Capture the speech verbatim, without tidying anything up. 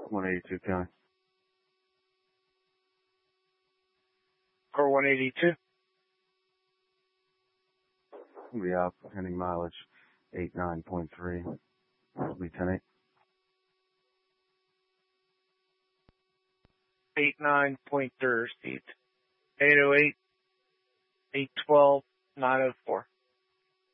one eighty-two County. Car one eighty-two. We'll be out, pending mileage, eighty-nine point three. Will be ten eight. eighty-nine point three, Steve. eight oh eight, eight twelve, nine oh four.